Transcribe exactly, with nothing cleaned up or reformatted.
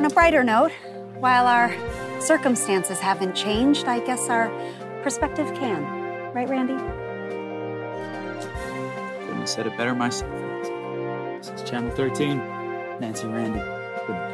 on a brighter note, while our circumstances haven't changed, I guess our perspective can. Right, Randy? Couldn't have said it better myself. This is Channel thirteen. Nancy Randy. Good night.